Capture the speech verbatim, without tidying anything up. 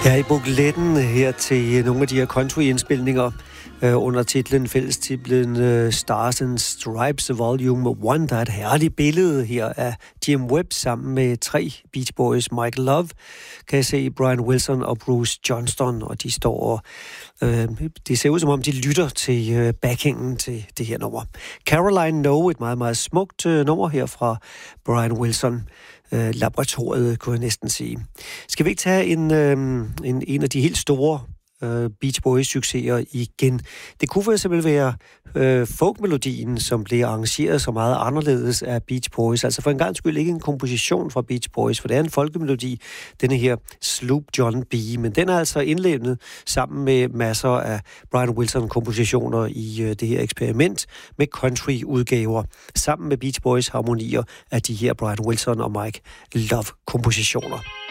Ja, i bukletten her til nogle af de her country-indspilninger øh, under titlen, fællestitlen øh, Stars and Stripes Volume one. Der er et herligt billede her af Jim Webb sammen med tre Beach Boys. Michael Love, kan jeg se, Brian Wilson og Bruce Johnston, og de står og øh, det ser ud som om, de lytter til øh, backingen til det her nummer. Caroline No, et meget, meget smukt øh, nummer her fra Brian Wilson. Øh, laboratoriet, kunne jeg næsten sige. Skal vi ikke tage en, øh, en, en af de helt store øh, Beach Boys-succeser igen? Det kunne for eksempel være øh, folkmelodien, som blev arrangeret så meget anderledes af Beach Boys. Altså for en gang skyld ikke en komposition fra Beach Boys, for det er en folkemelodi, denne her Sloop John B. Men den er altså indlemmet sammen med masser af Brian Wilson-kompositioner i øh, det her eksperiment med country-udgaver, sammen med Beach Boys harmonier af de her Brian Wilson og Mike Love-kompositioner.